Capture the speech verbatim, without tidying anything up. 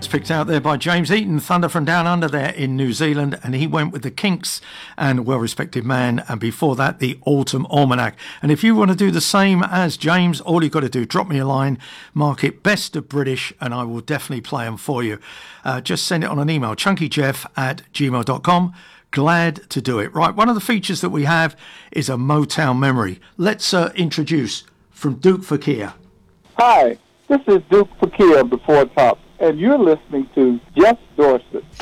picked out there by James Eaton, Thunder from Down Under there in New Zealand, and he went with the Kinks and Well-Respected Man, and before that the Autumn Almanac. And if you want to do the same as James, all you've got to do, drop me a line, mark it Best of British, and I will definitely play them for you. Uh, just send it on an email, chunkyjeff at gmail dot com. Glad to do it. Right, one of the features that we have is a Motown memory. Let's uh, introduce from Duke Fakir. Hi, this is Duke Fakir of the Four Tops, and you're listening to Jeff Dorset.